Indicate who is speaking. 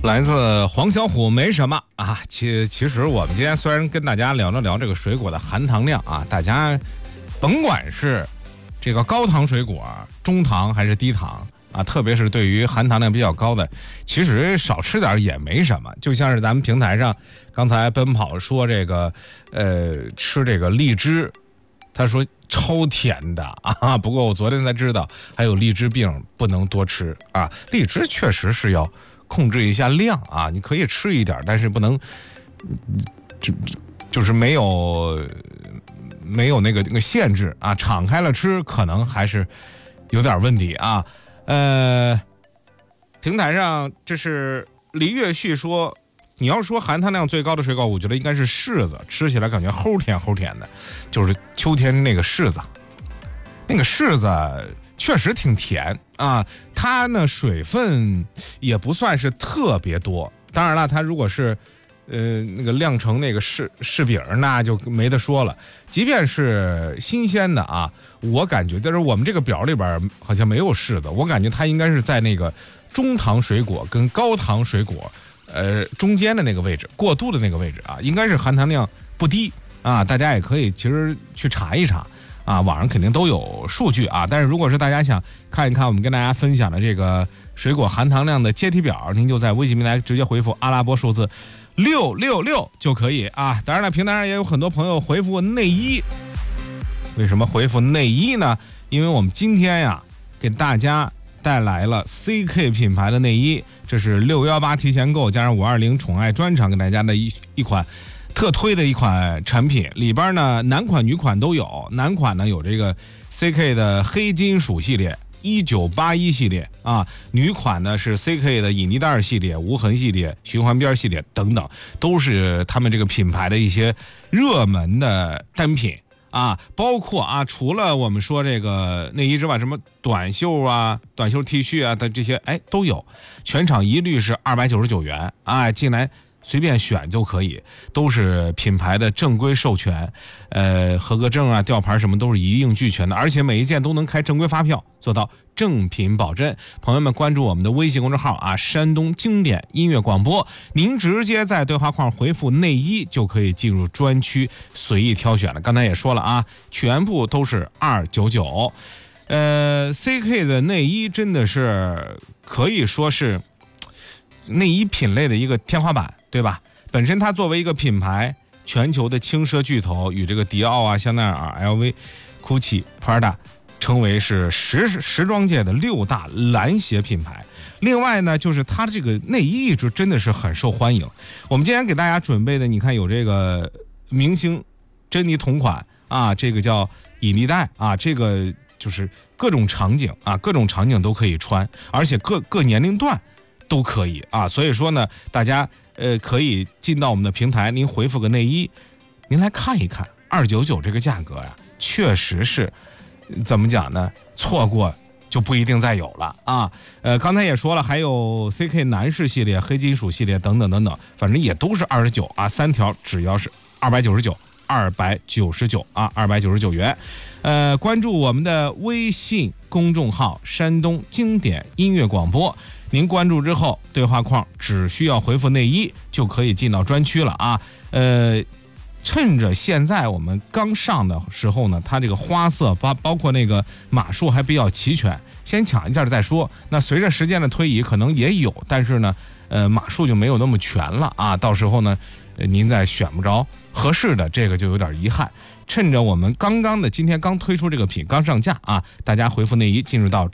Speaker 1: 来自黄小琥没什么啊，其实我们今天虽然跟大家聊了聊这个水果的含糖量啊，大家甭管是这个高糖水果、中糖还是低糖啊，特别是对于含糖量比较高的，其实少吃点也没什么。就像是咱们平台上刚才奔跑说这个吃这个荔枝，他说超甜的啊，不过我昨天才知道还有荔枝病，不能多吃啊。荔枝确实是要控制一下量啊，你可以吃一点，但是不能就是没有那个限制啊，敞开了吃可能还是有点问题啊。平台上这是李月旭说，你要说含糖量最高的水果，我觉得应该是柿子，吃起来感觉齁甜齁甜的，就是秋天那个柿子，那个柿子确实挺甜啊，它呢水分也不算是特别多，当然了，它如果是那个晾成那个柿饼，那就没得说了。即便是新鲜的啊，我感觉但是我们这个表里边好像没有柿子，我感觉它应该是在那个中糖水果跟高糖水果中间的那个位置，过渡的那个位置啊，应该是含糖量不低啊，大家也可以其实去查一查啊，网上肯定都有数据啊。但是如果是大家想看一看我们跟大家分享的这个水果含糖量的阶梯表，您就在微信平台直接回复阿拉伯数字666就可以啊。当然了，平台上也有很多朋友回复内衣，为什么回复内衣呢？因为我们今天呀给大家带来了 CK 品牌的内衣，这是618提前购加上520宠爱专场给大家的一款特推的一款产品，里边呢男款女款都有。男款呢有这个 CK 的黑金属系列1981系列啊，女款呢是 CK 的引力袋系列、无痕系列、循环边系列等等，都是他们这个品牌的一些热门的单品啊。包括啊，除了我们说这个内衣之外，什么短袖啊、短袖 T 恤啊的这些，哎都有，全场一律是299元啊，进来随便选就可以，都是品牌的正规授权，合格证啊、吊牌什么都是一应俱全的，而且每一件都能开正规发票，做到正品保真。朋友们关注我们的微信公众号啊，山东经典音乐广播，您直接在对话框回复内衣就可以进入专区随意挑选了。刚才也说了啊，全部都是299。CK 的内衣真的是可以说是内衣品类的一个天花板，对吧？本身它作为一个品牌，全球的轻奢巨头，与这个迪奥啊、香奈儿、LV、GUCCI、Prada 称为是时装界的6大蓝鞋品牌。另外呢，就是它这个内衣一直真的是很受欢迎。我们今天给大家准备的，你看有这个明星珍妮同款啊，这个叫引力带啊，这个就是各种场景啊，各种场景都可以穿，而且各年龄段都可以啊，所以说呢，大家可以进到我们的平台，您回复个内衣，您来看一看，299这个价格呀，确实是怎么讲呢？错过就不一定再有了啊。刚才也说了，还有 CK 男士系列、黑金属系列等等等等，反正也都是29啊，3条只要是299啊，299元。关注我们的微信公众号山东经典音乐广播，您关注之后对话框只需要回复内衣就可以进到专区了啊。趁着现在我们刚上的时候呢，它这个花色包括那个码数还比较齐全，先抢一下再说。那随着时间的推移可能也有，但是呢码数就没有那么全了啊，到时候呢您再选不着合适的，这个就有点遗憾。趁着我们今天刚推出这个品刚上架啊，大家回复内衣进入到